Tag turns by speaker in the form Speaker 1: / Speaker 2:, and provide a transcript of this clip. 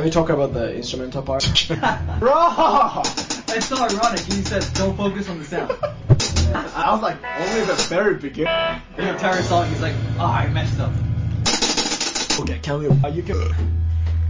Speaker 1: we talk about the instrumental part?
Speaker 2: Bro!
Speaker 3: It's so ironic. He said, don't focus on the sound.
Speaker 2: I was like, only the very beginning.
Speaker 3: The entire song, he's like, I messed up.
Speaker 1: Okay, can we? You can.